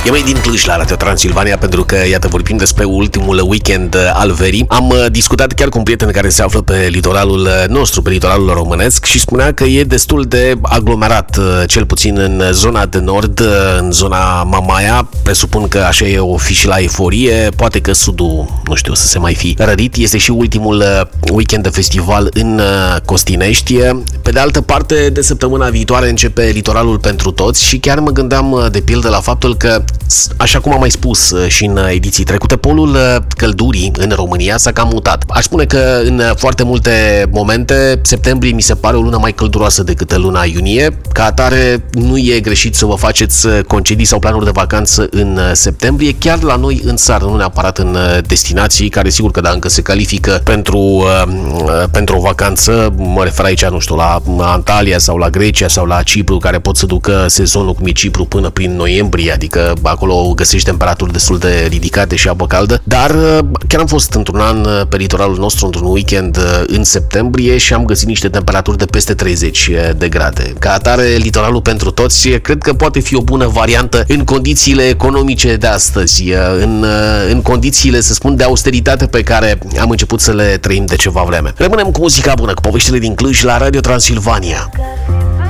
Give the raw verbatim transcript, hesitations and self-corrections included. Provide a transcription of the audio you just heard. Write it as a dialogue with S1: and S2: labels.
S1: E mai din Cluj la Radio Transilvania, pentru că, iată, vorbim despre ultimul weekend al verii. Am discutat chiar cu un prieten care se află pe litoralul nostru, pe litoralul românesc, și spunea că e destul de aglomerat, cel puțin în zona de nord, în zona Mamaia. Presupun că așa e o fi și la euforie, poate că sudul, nu știu, să se mai fi rărit. Este și ultimul weekend de festival în Costinești. Pe de altă parte, de săptămâna viitoare începe litoralul pentru toți și chiar mă gândeam de pildă la faptul că, așa cum am mai spus și în ediții trecute, polul căldurii în România s-a cam mutat. Aș spune că în foarte multe momente septembrie mi se pare o lună mai călduroasă decât luna iunie. Ca atare, nu e greșit să vă faceți concedii sau planuri de vacanță în septembrie, chiar la noi în țară, nu neapărat în destinații, care sigur că da, încă se califică pentru, pentru o vacanță. Mă refer aici, nu știu, la Antalya sau la Grecia sau la Cipru, care pot să ducă sezonul cum e Cipru până prin noiembrie, adică acolo găsești temperaturi destul de ridicate și apă caldă, dar chiar am fost într-un an pe litoralul nostru, într-un weekend în septembrie, și am găsit niște temperaturi de peste treizeci de grade. Ca atare, litoralul pentru toți cred că poate fi o bună variantă în condițiile economice de astăzi, în, în condițiile, să spun, de austeritate pe care am început să le trăim de ceva vreme. Rămânem cu muzica bună, cu poveștile din Cluj la Radio Transilvania.